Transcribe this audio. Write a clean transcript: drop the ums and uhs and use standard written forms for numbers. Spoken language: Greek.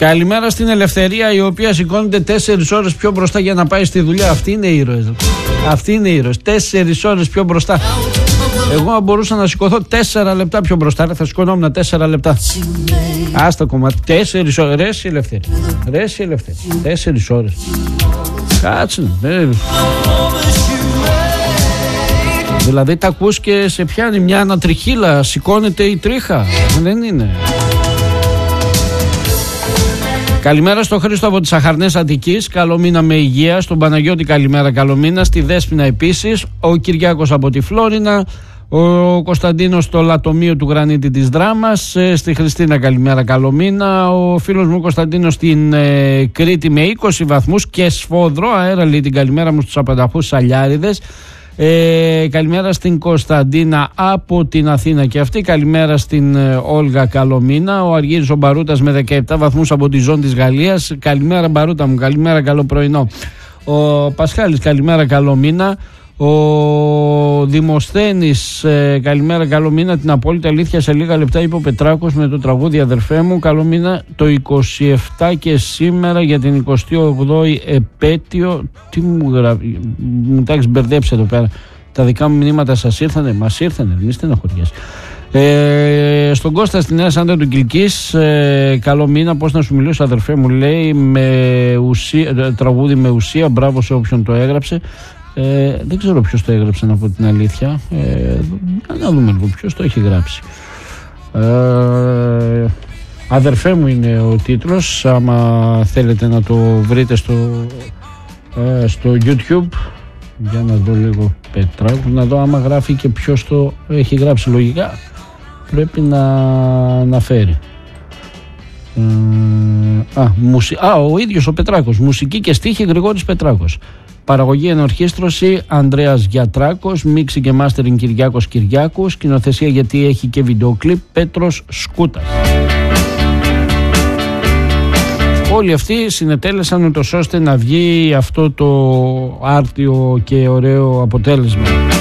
Καλημέρα στην Ελευθερία, η οποία σηκώνεται 4 ώρες πιο μπροστά για να πάει στη δουλειά. Αυτή είναι η ήρωες. Αυτή είναι η ήρωες. 4 ώρες πιο μπροστά. Εγώ μπορούσα να σηκωθώ 4 λεπτά πιο μπροστά. Θα σηκωνόμουν 4 λεπτά. Άστα κομμάτι. 4 ώρες. Ρε εσύ Ελευθερία. Ρε εσύ Ελευθερία. 4 ώρες. Κάτσε. Δηλαδή τα ακούς και σε πιάνει μια ανατριχύλα. Σηκώνεται η τρίχα. Δεν είναι. Καλημέρα στο Χρήστο από τις Αχαρνές Αττικής. Καλό μήνα με υγεία. Στον Παναγιώτη καλημέρα, καλό μήνα. Στη Δέσποινα επίσης. Ο Κυριάκος από τη Φλόρινα. Ο Κωνσταντίνος στο Λατομείο του Γρανίτη της Δράμας. Στη Χριστίνα καλημέρα, καλό μήνα. Ο φίλος μου Κωνσταντίνος στην Κρήτη με 20 βαθμούς και σφόδρο αέρα, λέει την καλημέρα μου στους απανταχούς Σαλιάριδες. Καλημέρα στην Κωνσταντίνα από την Αθήνα και αυτή. Καλημέρα στην Όλγα, καλό μήνα. Ο Αργύρης ο Μπαρούτας με 17 βαθμούς από τη ζώνη της Γαλλίας. Καλημέρα Μπαρούτα μου, καλημέρα, καλό πρωινό. Ο Πασχάλης καλημέρα, καλό μήνα. Ο Δημοσθένης καλημέρα, καλό μήνα. Την απόλυτη αλήθεια σε λίγα λεπτά είπε ο Πετράκος με το τραγούδι αδερφέ μου. Καλό μήνα το 27 και σήμερα για την 28η επέτειο. Τι μου γράφει, μου τα έχεις μπερδέψει εδώ πέρα. Τα δικά μου μηνύματα σας ήρθανε, μας ήρθανε, μη στεναχωριέσαι. Στον Κώστα στη Νέα Σάντα του Κιλκής, καλό μήνα, πώς να σου μιλήσω αδερφέ μου, λέει, με ουσία, τραγούδι με ουσία, μπράβο σε όποιον το έγραψε. Δεν ξέρω ποιος το έγραψε, να πω την αλήθεια. Να δούμε λίγο ποιος το έχει γράψει. Αδερφέ μου είναι ο τίτλος. Άμα θέλετε να το βρείτε στο YouTube. Για να δω λίγο Πετράκου, να δω άμα γράφει και ποιος το έχει γράψει. Λογικά πρέπει να αναφέρει. Ο ίδιος ο Πετράκος. Μουσική και στίχη Γρηγόρης Πετράκος. Παραγωγή ενορχήστρωση Ανδρέας Γιατράκος. Μίξη και μάστερινγκ Κυριάκος Κυριάκου. Σκηνοθεσία, γιατί έχει και βιντεοκλίπ, Πέτρος Σκούτας. Όλοι αυτοί συνετέλεσαν ούτως ώστε να βγει αυτό το άρτιο και ωραίο αποτέλεσμα.